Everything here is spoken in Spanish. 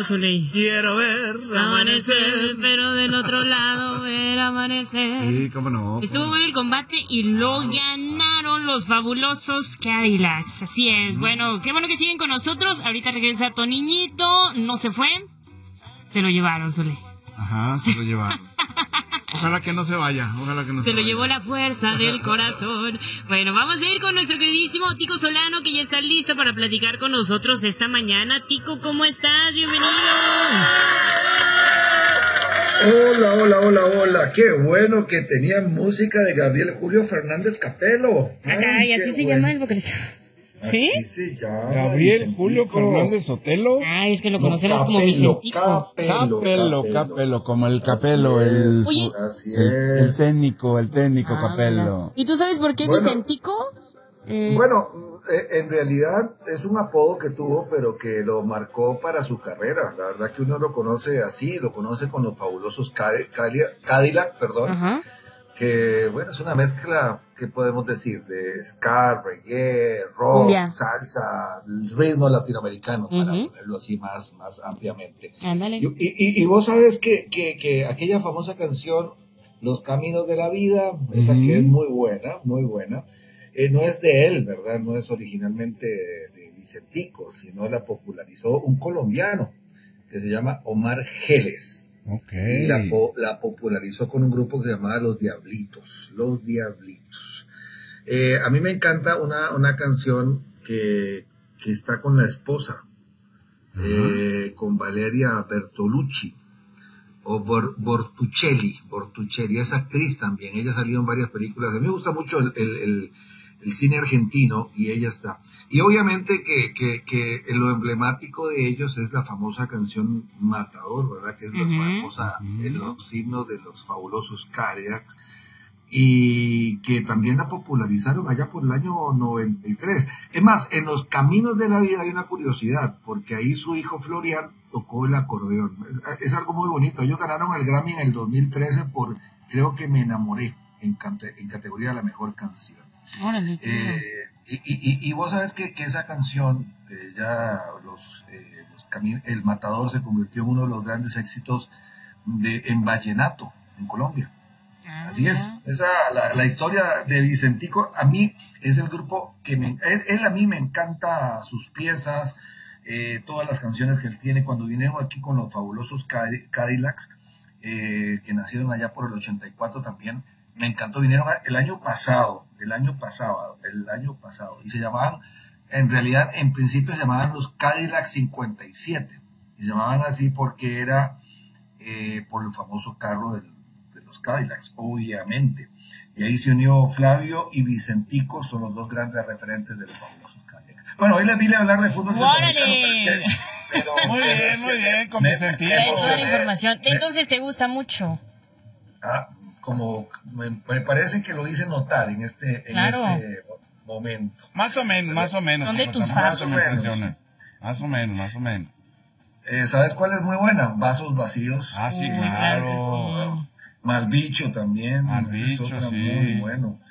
lado, Zuley. Quiero ver amanecer, pero del otro lado ver amanecer. Sí, cómo no. Estuvo bueno el combate y lo ganaron los fabulosos Cadillacs. Así es. Bueno, qué bueno que siguen con nosotros. Ahorita regresa Toniñito. No se fue. Se lo llevaron, Zuley. Ajá, se lo llevaron. Ojalá que no se vaya, Se lo llevó la fuerza del corazón. Bueno, vamos a ir con nuestro queridísimo Tico Solano, que ya está listo para platicar con nosotros esta mañana. Tico, ¿cómo estás? Bienvenido. Hola. Qué bueno que tenían música de Gabriel Julio Fernández Capelo. Ay, así se llama el vocalista. ¿Sí? Así se llama. Gabriel Julio Fernández Sotelo. Ay, es que lo conocemos como Vicentico. Capelo, como el Capelo, el técnico Capelo. ¿Y tú sabes por qué Vicentico? Bueno, en realidad es un apodo que tuvo, pero que lo marcó para su carrera. La verdad que uno lo conoce así, lo conoce con los fabulosos Cadillac, Ajá. Que bueno, es una mezcla, ¿qué podemos decir? De ska, reggae, rock, Cumbia, salsa, el ritmo latinoamericano, para ponerlo así más ampliamente. Ándale. Y vos sabes que aquella famosa canción, Los Caminos de la Vida, esa que es muy buena, no es de él, ¿verdad? No es originalmente de Vicentico, sino la popularizó un colombiano que se llama Omar Geles. Okay. Y la popularizó con un grupo que se llamaba Los Diablitos. A mí me encanta una canción que está con la esposa, con Valeria Bertolucci, o Bortuccelli, es actriz también, ella ha salido en varias películas. A mí me gusta mucho el cine argentino y ella está. Y obviamente que lo emblemático de ellos es la famosa canción Matador, ¿verdad? Que es la famosa, los himnos de los fabulosos Cadillacs, y que también la popularizaron allá por el año 93. Es más, en Los Caminos de la Vida hay una curiosidad, porque ahí su hijo Florian tocó el acordeón. Es algo muy bonito. Ellos ganaron el Grammy en el 2013 por Creo que me enamoré, en categoría de la mejor canción. Órale. Y vos sabes que esa canción, El Matador se convirtió en uno de los grandes éxitos en vallenato en Colombia. Así es, la historia de Vicentico, a mí es el grupo que él a mí me encanta sus piezas, todas las canciones que él tiene. Cuando vinieron aquí con los fabulosos Cadillacs, que nacieron allá por el 84 también, me encantó. Vinieron el año pasado, y se llamaban, en realidad, en principio se llamaban los Cadillac 57, y se llamaban así porque era por el famoso carro de los Cadillacs, obviamente. Y ahí se unió Flavio y Vicentico, son los dos grandes referentes de los famosos Cadillacs. Bueno, hoy les vine a hablar de fútbol centroamericano, pero muy bien, con Vicentico. Toda la información. Entonces, ¿te gusta mucho? Como me parece que lo hice notar en este momento. Más o menos. Son de tus fans. Más o menos. ¿Sabes cuál es muy buena? Vasos Vacíos. Sí, claro. Mal Bicho también. Mal Bicho, sí. Muy bueno.